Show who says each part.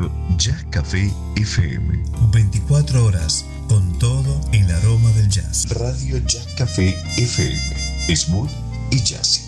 Speaker 1: por Jazz Café FM.
Speaker 2: 24 horas con todo el aroma del jazz.
Speaker 1: Radio Jazz Café FM. Smooth y jazzy.